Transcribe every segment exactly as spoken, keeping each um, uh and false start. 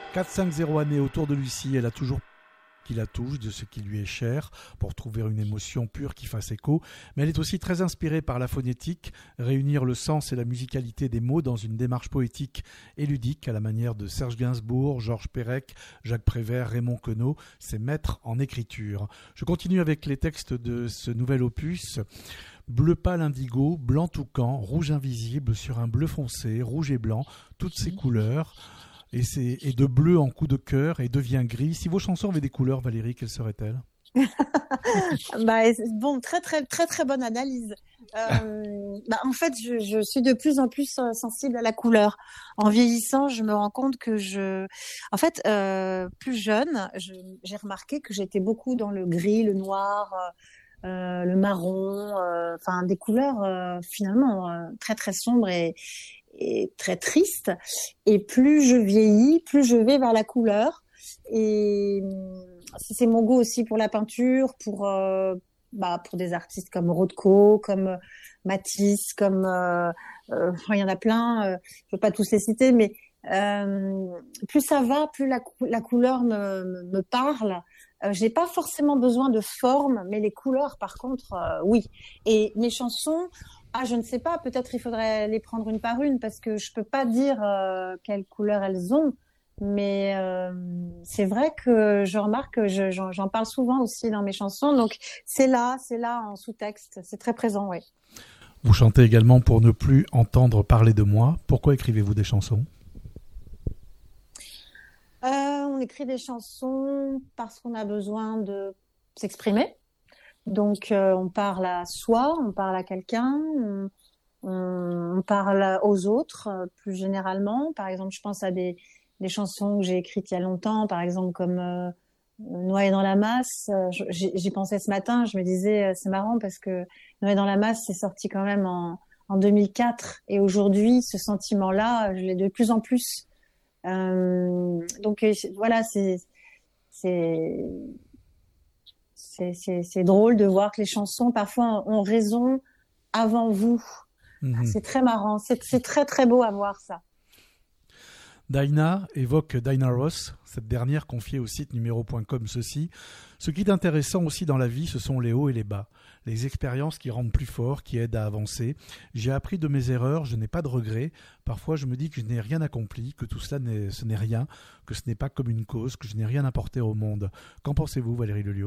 quatre cinq zéro années autour de Lucie, elle a toujours qui la touche, de ce qui lui est cher, pour trouver une émotion pure qui fasse écho, mais elle est aussi très inspirée par la phonétique, réunir le sens et la musicalité des mots dans une démarche poétique et ludique, à la manière de Serge Gainsbourg, Georges Perec, Jacques Prévert, Raymond Queneau, ses maîtres en écriture. Je continue avec les textes de ce nouvel opus. Bleu pâle indigo, blanc toucan, rouge invisible sur un bleu foncé, rouge et blanc, toutes ces couleurs. Et, c'est, et de bleu en coup de cœur et devient gris. Si vos chansons avaient des couleurs, Valérie, quelles seraient-elles? bah, bon, très très très très bonne analyse. Euh, bah, en fait, je, je suis de plus en plus sensible à la couleur. En vieillissant, je me rends compte que je, en fait, euh, plus jeune, je, j'ai remarqué que j'étais beaucoup dans le gris, le noir, euh, le marron, enfin euh, des couleurs euh, finalement euh, très très sombres et et très triste. Et plus je vieillis, plus je vais vers la couleur. Et c'est mon goût aussi pour la peinture, pour euh, bah pour des artistes comme Rothko, comme Matisse, comme euh, euh, il y en a plein. Euh, je veux pas tous les citer, mais euh, plus ça va, plus la, la couleur me, me parle. Euh, j'ai pas forcément besoin de forme, mais les couleurs, par contre, euh, oui. Et mes chansons, ah, je ne sais pas, peut-être il faudrait les prendre une par une parce que je peux pas dire euh, quelle couleur elles ont, mais euh, c'est vrai que je remarque que je, j'en, j'en parle souvent aussi dans mes chansons, donc c'est là, c'est là en sous-texte, c'est très présent, oui. Vous chantez également pour ne plus entendre parler de moi. Pourquoi écrivez-vous des chansons ? euh, On écrit des chansons parce qu'on a besoin de s'exprimer. Donc, euh, on parle à soi, on parle à quelqu'un, on, on, on parle aux autres, euh, plus généralement. Par exemple, je pense à des, des chansons que j'ai écrites il y a longtemps, par exemple comme euh, Noyé dans la masse. Euh, j'y, j'y pensais ce matin, je me disais, euh, c'est marrant parce que Noyé dans la masse, c'est sorti quand même en, en deux mille quatre. Et aujourd'hui, ce sentiment-là, je l'ai de plus en plus. Euh, donc, voilà, c'est... c'est C'est, c'est, c'est drôle de voir que les chansons, parfois, ont raison avant vous. Mmh. C'est très marrant. C'est, c'est très, très beau à voir ça. Dinah évoque Dinah Ross, cette dernière confiée au site numéro point com ceci. Ce qui est intéressant aussi dans la vie, ce sont les hauts et les bas, les expériences qui rendent plus fort, qui aident à avancer. J'ai appris de mes erreurs, je n'ai pas de regrets. Parfois, je me dis que je n'ai rien accompli, que tout cela n'est, ce n'est rien, que ce n'est pas comme une cause, que je n'ai rien apporté au monde. Qu'en pensez-vous, Valérie Lelio ?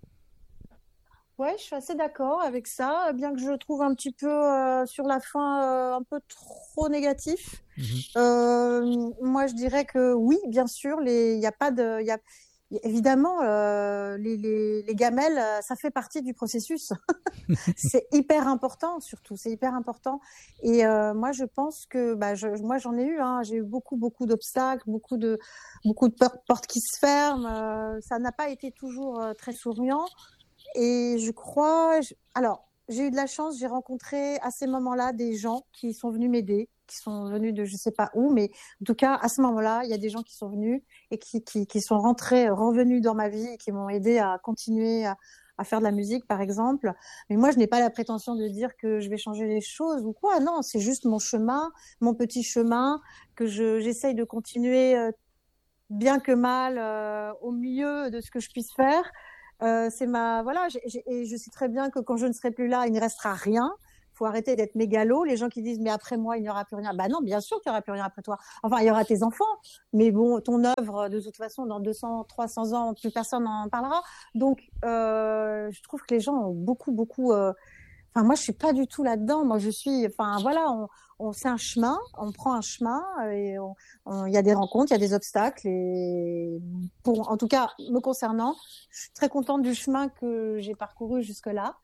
Ouais, je suis assez d'accord avec ça, bien que je le trouve un petit peu euh, sur la fin euh, un peu trop négatif. Mmh. Euh, moi, je dirais que oui, bien sûr, il y a pas de, il y a évidemment euh, les, les, les gamelles, ça fait partie du processus. C'est hyper important, surtout, c'est hyper important. Et euh, moi, je pense que, bah, je, moi, j'en ai eu, hein, j'ai eu beaucoup, beaucoup d'obstacles, beaucoup de, beaucoup de portes qui se ferment. Euh, ça n'a pas été toujours euh, très souriant. Et je crois, je... alors, j'ai eu de la chance, j'ai rencontré à ces moments-là des gens qui sont venus m'aider, qui sont venus de je sais pas où, mais en tout cas, à ce moment-là, il y a des gens qui sont venus et qui, qui, qui sont rentrés, revenus dans ma vie et qui m'ont aidé à continuer à, à faire de la musique, par exemple. Mais moi, je n'ai pas la prétention de dire que je vais changer les choses ou quoi. Non, c'est juste mon chemin, mon petit chemin que je, j'essaye de continuer euh, bien que mal euh, au mieux de ce que je puisse faire. Euh, c'est ma voilà, j'ai, j'ai, et je sais très bien que quand je ne serai plus là, il ne restera rien. Il faut arrêter d'être mégalo. Les gens qui disent mais après moi il n'y aura plus rien. Bah non, bien sûr qu'il n'y aura plus rien après toi. Enfin, il y aura tes enfants, mais bon, ton œuvre de toute façon dans deux cents, trois cents ans, plus personne n'en parlera. Donc, euh, je trouve que les gens ont beaucoup, beaucoup. Euh... Enfin, moi, je suis pas du tout là-dedans. Moi, je suis. Enfin, voilà, on, on c'est un chemin. On prend un chemin et on, on, il y a des rencontres, il y a des obstacles. Et pour, en tout cas, me concernant, je suis très contente du chemin que j'ai parcouru jusque-là.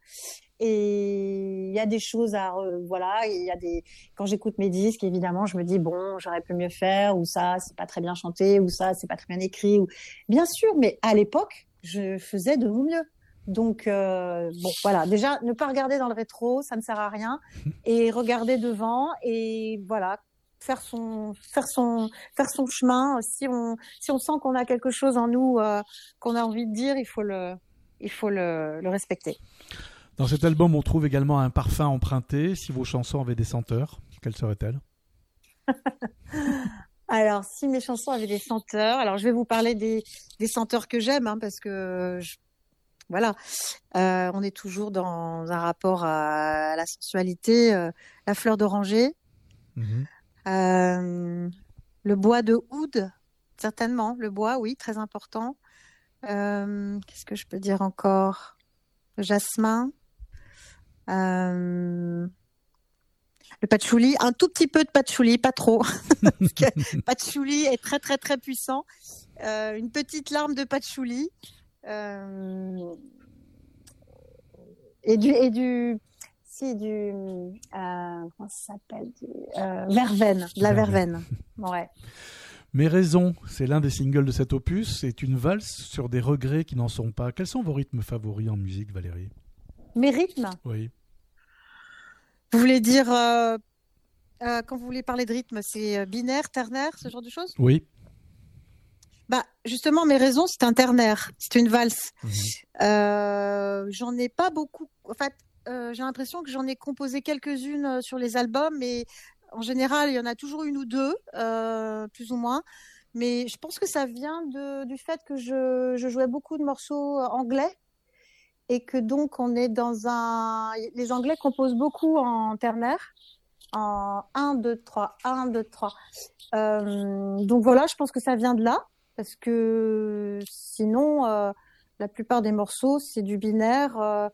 Et il y a des choses à, euh, voilà, il y a des. Quand j'écoute mes disques, évidemment, je me dis bon, j'aurais pu mieux faire, ou ça, c'est pas très bien chanté, ou ça, c'est pas très bien écrit. Ou bien sûr, mais à l'époque, je faisais de mon mieux. Donc, euh, bon, voilà. Déjà, ne pas regarder dans le rétro, ça ne sert à rien. Et regarder devant et voilà, faire son, faire son, faire son chemin. Si on, si on sent qu'on a quelque chose en nous, euh, qu'on a envie de dire, il faut le, il faut le, le respecter. Dans cet album, on trouve également un parfum emprunté. Si vos chansons avaient des senteurs, quelles seraient-elles ? Alors, si mes chansons avaient des chanteurs, alors je vais vous parler des, des chanteurs que j'aime, hein, parce que je, voilà, euh, on est toujours dans un rapport à, à la sensualité. Euh, la fleur d'oranger, Mhm. euh, le bois de oud, certainement. Le bois, oui, très important. Euh, qu'est-ce que je peux dire encore? Le jasmin, euh, le patchouli, un tout petit peu de patchouli, pas trop, parce que patchouli est très très très puissant. Euh, une petite larme de patchouli euh, et du et du si du euh, comment ça s'appelle du euh, verveine, de la verveine. Ouais. Mes raisons, c'est l'un des singles de cet opus. C'est une valse sur des regrets qui n'en sont pas. Quels sont vos rythmes favoris en musique, Valérie? Mes rythmes? Oui. Vous voulez dire euh, euh, quand vous voulez parler de rythme, c'est binaire, ternaire, ce genre de choses? Oui. Bah justement, mes raisons, c'est un ternaire, c'est une valse. Mmh. Euh, j'en ai pas beaucoup. En fait, euh, j'ai l'impression que j'en ai composé quelques-unes sur les albums, mais en général, il y en a toujours une ou deux, euh, plus ou moins. Mais je pense que ça vient de, du fait que je, je jouais beaucoup de morceaux anglais et que donc on est dans un. Les Anglais composent beaucoup en ternaire, en un, deux, trois, un, deux, trois. Euh, donc voilà, je pense que ça vient de là, parce que sinon, euh, la plupart des morceaux, c'est du binaire. Euh,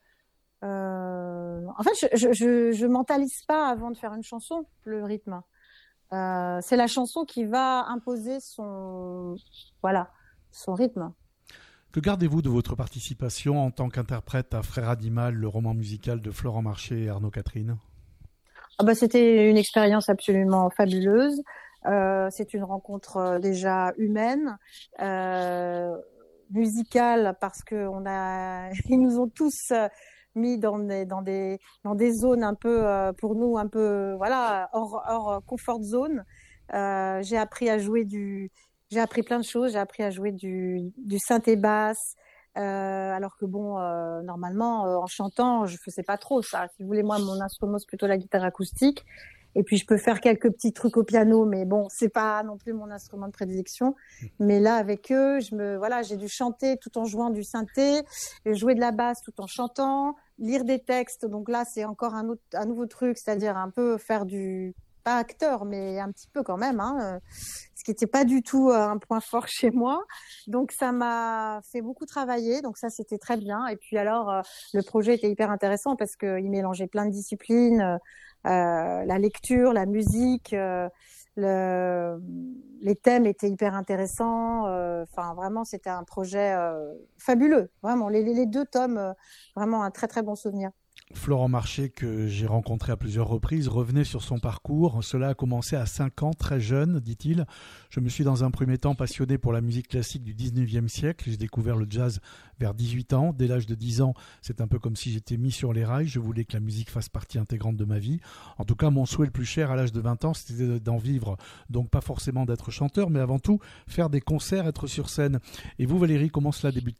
euh... En fait, je, je, je, je mentalise pas avant de faire une chanson, le rythme. Euh, c'est la chanson qui va imposer son, voilà, son rythme. Que gardez-vous de votre participation en tant qu'interprète à Frère Animal, le roman musical de Florent Marché et Arnaud Catherine? Ah bah, c'était une expérience absolument fabuleuse. Euh, c'est une rencontre euh, déjà humaine, euh, musicale, parce que on a, ils nous ont tous euh, mis dans des, dans des, dans des zones un peu, euh, pour nous, un peu, voilà, hors, hors comfort zone. Euh, j'ai appris à jouer du, j'ai appris plein de choses. J'ai appris à jouer du, du synthé basse. Euh, alors que bon, euh, normalement, euh, en chantant, je faisais pas trop ça. Si vous voulez, moi, mon instrument, c'est plutôt la guitare acoustique. Et puis, je peux faire quelques petits trucs au piano, mais bon, c'est pas non plus mon instrument de prédilection. Mais là, avec eux, je me, voilà, j'ai dû chanter tout en jouant du synthé, jouer de la basse tout en chantant, lire des textes. Donc là, c'est encore un autre, un nouveau truc, c'est-à-dire un peu faire du, pas acteur, mais un petit peu quand même, hein, ce qui n'était pas du tout un point fort chez moi. Donc ça m'a fait beaucoup travailler, donc ça c'était très bien. Et puis alors, le projet était hyper intéressant parce qu'il mélangeait plein de disciplines, euh, la lecture, la musique, euh, le... les thèmes étaient hyper intéressants. Enfin, euh, vraiment, c'était un projet euh, fabuleux. Vraiment, les, les deux tomes, euh, vraiment un très très bon souvenir. Florent Marché, que j'ai rencontré à plusieurs reprises, revenait sur son parcours. Cela a commencé à cinq ans, très jeune, dit-il. Je me suis dans un premier temps passionné pour la musique classique du dix-neuvième siècle. J'ai découvert le jazz vers dix-huit ans. Dès l'âge de dix ans, c'est un peu comme si j'étais mis sur les rails. Je voulais que la musique fasse partie intégrante de ma vie. En tout cas, mon souhait le plus cher à l'âge de vingt ans, c'était d'en vivre. Donc pas forcément d'être chanteur, mais avant tout, faire des concerts, être sur scène. Et vous, Valérie, comment cela débute-t-il ?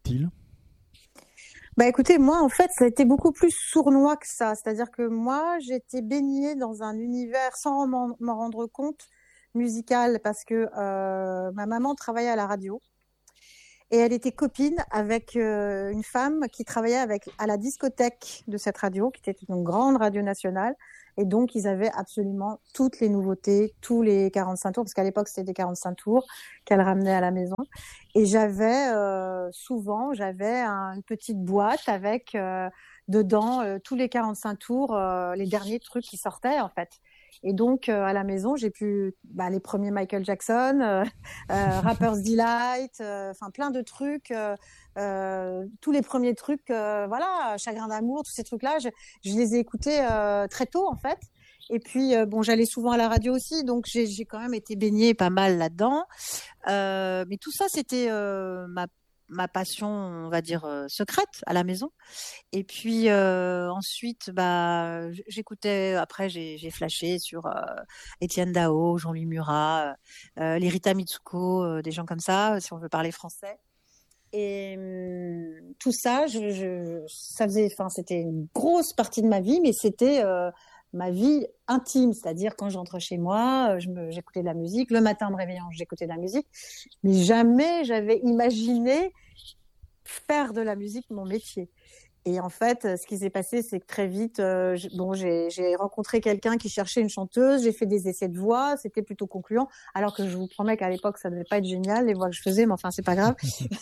Bah écoutez, moi en fait, ça a été beaucoup plus sournois que ça. C'est-à-dire que moi, j'étais baignée dans un univers sans m'en, m'en rendre compte musical parce que euh, ma maman travaillait à la radio et elle était copine avec euh, une femme qui travaillait avec à la discothèque de cette radio, qui était une grande radio nationale. Et donc, ils avaient absolument toutes les nouveautés, tous les quarante-cinq tours, parce qu'à l'époque, c'était des quarante-cinq tours qu'elle ramenait à la maison. Et j'avais, euh, souvent, j'avais un, une petite boîte avec euh, dedans euh, tous les quarante-cinq tours, euh, les derniers trucs qui sortaient, en fait. Et donc, euh, à la maison, j'ai pu, bah, les premiers Michael Jackson, euh, euh, Rapper's Delight, enfin, euh, plein de trucs, euh, euh, tous les premiers trucs, euh, voilà, Chagrin d'amour, tous ces trucs-là, je, je les ai écoutés euh, très tôt, en fait. Et puis, euh, bon, j'allais souvent à la radio aussi, donc j'ai, j'ai quand même été baignée pas mal là-dedans. Euh, mais tout ça, c'était euh, ma ma passion, on va dire, euh, secrète à la maison. Et puis euh, ensuite, bah, j'écoutais, après j'ai, j'ai flashé sur euh, Étienne Dao, Jean-Louis Murat, euh, les Rita Mitsuko, euh, des gens comme ça, si on veut parler français. Et hum, tout ça, je, je, ça faisait, enfin, c'était une grosse partie de ma vie, mais c'était euh, ma vie intime, c'est-à-dire quand j'entre chez moi, je me, j'écoutais de la musique. Le matin, en me réveillant, j'écoutais de la musique. Mais jamais j'avais imaginé faire de la musique mon métier. Et en fait, ce qui s'est passé, c'est que très vite, euh, bon, j'ai, j'ai rencontré quelqu'un qui cherchait une chanteuse, j'ai fait des essais de voix, c'était plutôt concluant, alors que je vous promets qu'à l'époque, ça devait pas être génial, les voix que je faisais, mais enfin, c'est pas grave.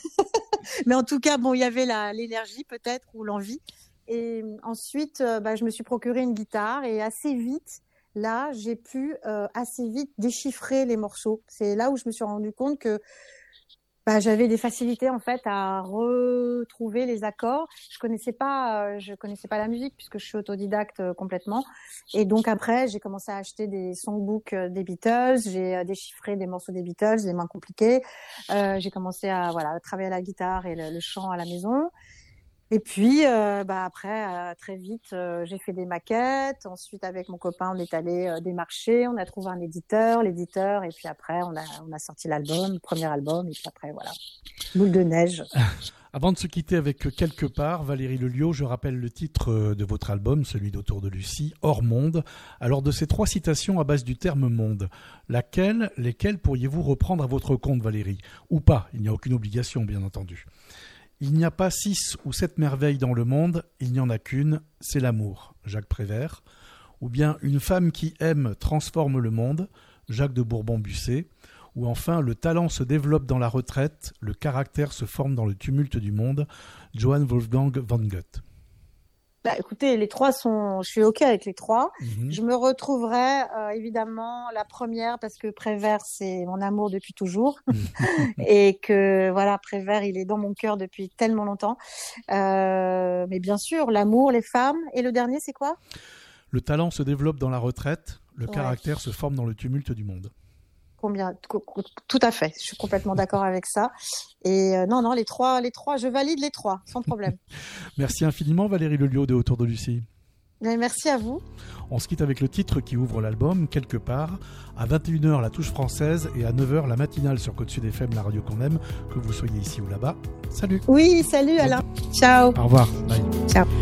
Mais en tout cas, bon, il y avait la, l'énergie peut-être, ou l'envie. Et ensuite, euh, bah, je me suis procuré une guitare, et assez vite, là, j'ai pu euh, assez vite déchiffrer les morceaux. C'est là où je me suis rendu compte que Bah, j'avais des facilités en fait à retrouver les accords. Je connaissais pas, euh, je connaissais pas la musique puisque je suis autodidacte euh, complètement. Et donc après, j'ai commencé à acheter des songbooks euh, des Beatles. J'ai euh, déchiffré des morceaux des Beatles, des moins compliqués. Euh, j'ai commencé à voilà travailler la guitare et le, le chant à la maison. Et puis, euh, bah après, euh, très vite, euh, j'ai fait des maquettes. Ensuite, avec mon copain, on est allé euh, démarcher. On a trouvé un éditeur, l'éditeur. Et puis après, on a, on a sorti l'album, le premier album. Et puis après, voilà, boule de neige. Avant de se quitter avec Quelque part, Valérie Lelio, je rappelle le titre de votre album, celui d'Autour de Lucie, Hors Monde. Alors, de ces trois citations à base du terme monde, laquelle, lesquelles pourriez-vous reprendre à votre compte, Valérie? Ou pas, il n'y a aucune obligation, bien entendu. Il n'y a pas six ou sept merveilles dans le monde, il n'y en a qu'une, c'est l'amour, Jacques Prévert. Ou bien une femme qui aime transforme le monde, Jacques de Bourbon-Busset. Ou enfin, le talent se développe dans la retraite, le caractère se forme dans le tumulte du monde, Johann Wolfgang von Goethe. Bah, écoutez, les trois sont, je suis ok avec les trois. Mmh. Je me retrouverai euh, évidemment la première parce que Prévert c'est mon amour depuis toujours et que voilà Prévert il est dans mon cœur depuis tellement longtemps. Euh, mais bien sûr l'amour, les femmes et le dernier c'est quoi? Le talent se développe dans la retraite, le Ouais. caractère se forme dans le tumulte du monde. Combien? Tout à fait. Je suis complètement d'accord avec ça. Et euh, non, non, les trois, les trois, je valide les trois, sans problème. Merci infiniment Valérie Lelio de Autour de Lucie. Mais merci à vous. On se quitte avec le titre qui ouvre l'album, Quelque part. À vingt et une heures, la touche française et à neuf heures, la matinale sur Côte Sud F M, la radio qu'on aime, que vous soyez ici ou là-bas. Salut. Oui, salut Alain. Ciao. Au revoir. Bye. Ciao.